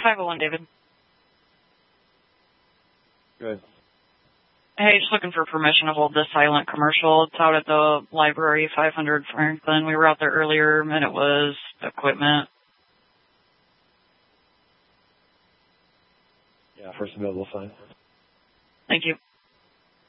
501, David. Good. Hey, just looking for permission to hold this silent commercial. It's out at the library, 500 Franklin. We were out there earlier, and it was equipment. Yeah, first available sign. Thank you.